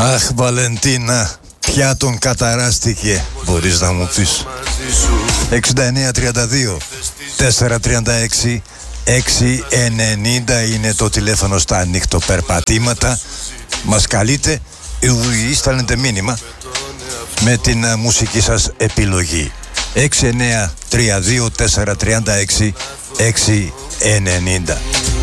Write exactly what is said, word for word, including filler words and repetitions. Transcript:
Αχ, Βαλεντίνα, πια τον καταράστηκε, μπορείς να μου πεις. εξήντα εννέα τριάντα δύο τετρακόσια τριάντα έξι εξακόσια ενενήντα είναι το τηλέφωνο στα ανοιχτοπερπατήματα. Μας καλείτε ή στέλνετε μήνυμα με την μουσική σας επιλογή. έξι εννέα τρία δύο τετρακόσια τριάντα έξι εξακόσια ενενήντα.